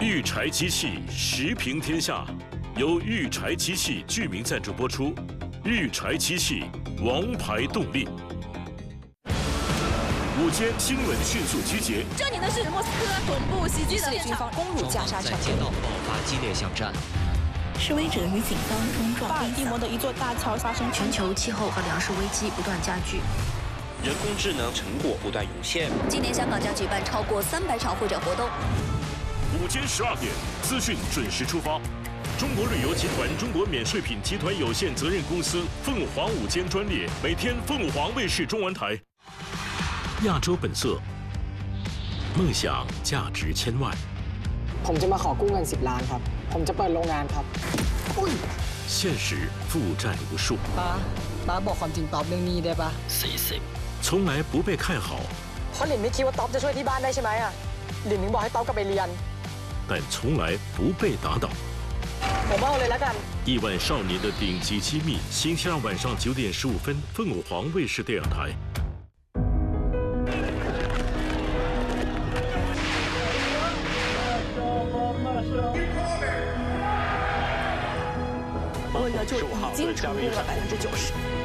育柴机器时评天下，由育柴机器居民赞助播出。育柴机器，王牌动力。午间新闻迅速集结。 这里呢是莫斯科总部袭击的军方攻入加沙城， 街道爆发激烈巷战。 示威者与警方冲撞。 巴尔的摩的一座大桥发生全球气候和粮食危机不断加剧。 人工智能成果不断涌现。 今年香港将举办超过300场会展活动。 午间12点，资讯准时出发。中国旅游集团中国免税品集团有限责任公司凤凰午间专列，每天凤凰卫视中文台。亚洲本色，梦想价值千万。 ผมจะมาขอกู้เงิน10 ล้านครับ ผมจะเปิดโรงงานครับ现实负债无数。 ป้าบอกความจริงตอบเรื่องนี้ได้ปะ从来不被看好， เพราะหลินไม่คิดว่าต๊อบจะช่วยที่บ้านได้ใช่ไหมอ่ะหลินถึงบอกให้ต๊อบกลับไปเรียน但从来不被打倒。 ผมเอาเลยละกัน亿万少年的顶级机密，星期二晚上9点15分，凤凰卫视电影台。 温呢就已经成功了90%。